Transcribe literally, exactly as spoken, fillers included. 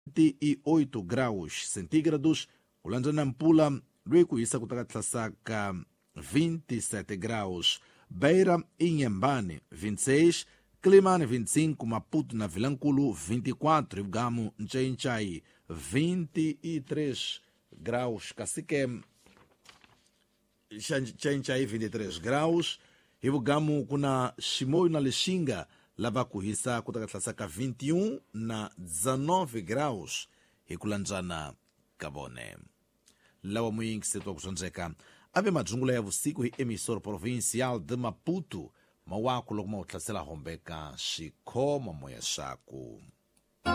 vinte e oito graus centígrados, kulanja Nampula lwe kuhisa kutaka tlasaka vinte e sete graus, Beira e Inhambane vinte e seis, Climane vinte e cinco, Maputo na Vilanculo vinte e quatro, Ibugamo Nchenchai vinte e três graus, Cacique Nchenchai vinte e três graus, Ibugamo kuna Chimoio na Lixinga lava kuhisa kutaka tlasaka vinte e um na dezenove graus, Hikulanjana Gabone. Lawa mwingi setua kushonjeka ave majungula ya vusiku hi emissora provincial de Maputo mawaku lokuma utlasela hombeka shikho mamoya shaku.